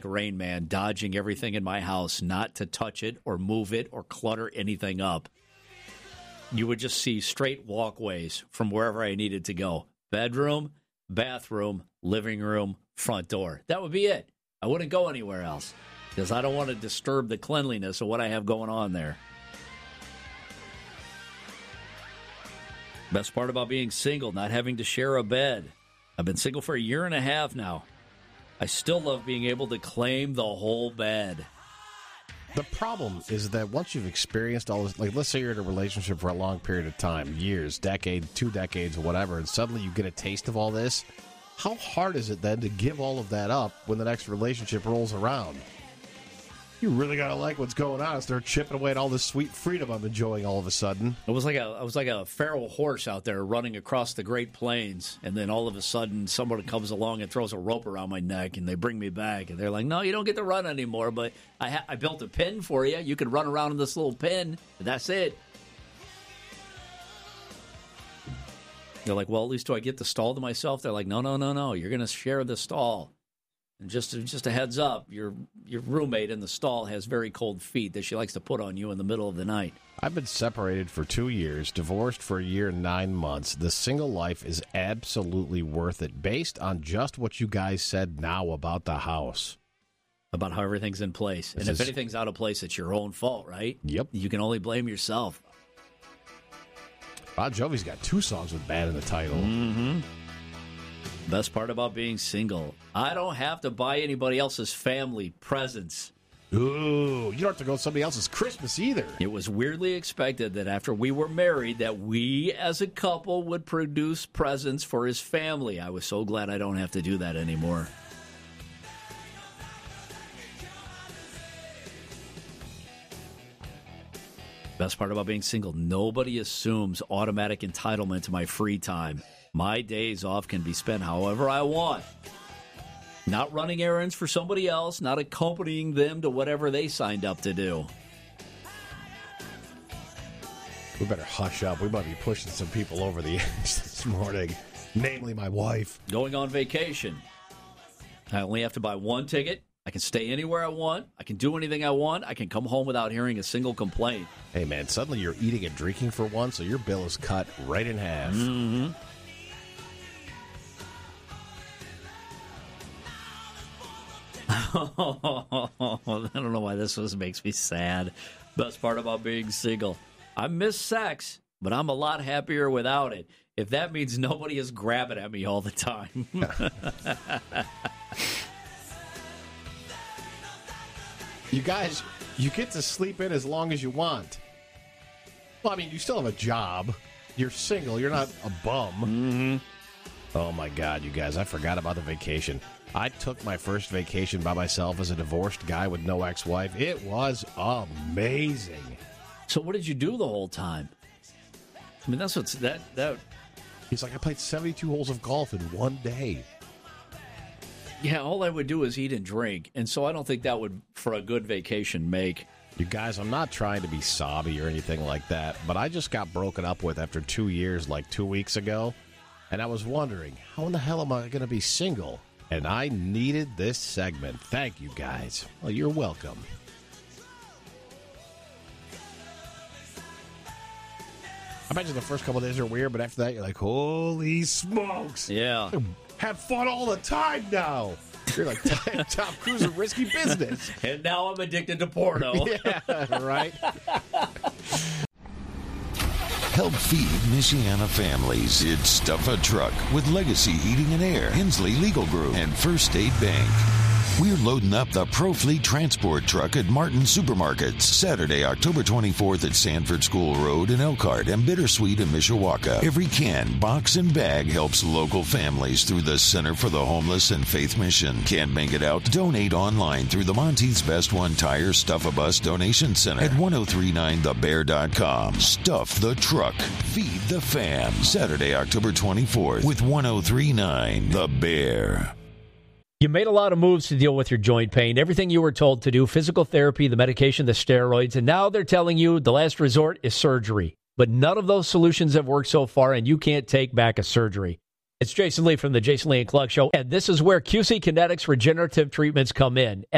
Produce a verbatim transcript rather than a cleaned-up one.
Rain Man, dodging everything in my house, not to touch it or move it or clutter anything up. You would just see straight walkways from wherever I needed to go. Bedroom, bathroom, living room, front door. That would be it. I wouldn't go anywhere else because I don't want to disturb the cleanliness of what I have going on there. Best part about being single, not having to share a bed. I've been single for a year and a half now. I still love being able to claim the whole bed. The problem is that once you've experienced all this, like let's say you're in a relationship for a long period of time, years, decade, two decades, or whatever, and suddenly you get a taste of all this, how hard is it then to give all of that up when the next relationship rolls around? You really got to like what's going on. Start chipping away at all this sweet freedom I'm enjoying all of a sudden. It was like a, I was like a feral horse out there running across the Great Plains, and then all of a sudden someone comes along and throws a rope around my neck, and they bring me back, and they're like, no, you don't get to run anymore, but I, ha- I built a pin for you. You can run around in this little pin. That's it. They're like, well, at least do I get the stall to myself? They're like, no, no, no, no. You're going to share the stall. And just just a heads up, your your roommate in the stall has very cold feet that she likes to put on you in the middle of the night. I've been separated for two years, divorced for a year and nine months. The single life is absolutely worth it based on just what you guys said now about the house. About how everything's in place. This and is... if anything's out of place, it's your own fault, right? Yep. You can only blame yourself. Bon Jovi's got two songs with bad in the title. Mm-hmm. Best part about being single, I don't have to buy anybody else's family presents. Ooh, you don't have to go to somebody else's Christmas either. It was weirdly expected that after we were married that we as a couple would produce presents for his family. I was so glad I don't have to do that anymore. Best part about being single, nobody assumes automatic entitlement to my free time. My days off can be spent however I want. Not running errands for somebody else, not accompanying them to whatever they signed up to do. We better hush up. We might be pushing some people over the edge this morning, namely my wife. Going on vacation. I only have to buy one ticket. I can stay anywhere I want. I can do anything I want. I can come home without hearing a single complaint. Hey, man, suddenly you're eating and drinking for once, so your bill is cut right in half. Mm-hmm. I don't know why this was makes me sad. Best part about being single. I miss sex, but I'm a lot happier without it. If that means nobody is grabbing at me all the time. You guys, you get to sleep in as long as you want. Well, I mean, you still have a job. You're single. You're not a bum. Mm-hmm. Oh, my God, you guys. I forgot about the vacation. I took my first vacation by myself as a divorced guy with no ex-wife. It was amazing. So what did you do the whole time? I mean, that's what's that that. He's like, I played seventy-two holes of golf in one day. Yeah, all I would do is eat and drink, and so I don't think that would, for a good vacation, make. You guys, I'm not trying to be sobby or anything like that, but I just got broken up with after two years, like two weeks ago, and I was wondering, how in the hell am I going to be single? And I needed this segment. Thank you, guys. Well, you're welcome. I imagine the first couple of days are weird, but after that, you're like, holy smokes. Yeah. Have fun all the time now. You're like Tom Cruise in Risky Business. And now I'm addicted to porno. Yeah, right? Help feed Michiana families. It's Stuff a Truck with Legacy Heating and Air, Hensley Legal Group, and First State Bank. We're loading up the ProFleet transport truck at Martin Supermarkets Saturday, October twenty-fourth at Sanford School Road in Elkhart and Bittersweet in Mishawaka. Every can, box, and bag helps local families through the Center for the Homeless and Faith Mission. Can't make it out? Donate online through the Monteith's Best One Tire Stuff-A-Bus Donation Center at ten thirty-nine the bear dot com. Stuff the truck. Feed the fam. Saturday, October twenty-fourth with ten thirty-nine The Bear. You made a lot of moves to deal with your joint pain, everything you were told to do, physical therapy, the medication, the steroids, and now they're telling you the last resort is surgery. But none of those solutions have worked so far, and you can't take back a surgery. It's Jason Lee from the Jason Lee and Clark Show, and this is where Q C Kinetics regenerative treatments come in.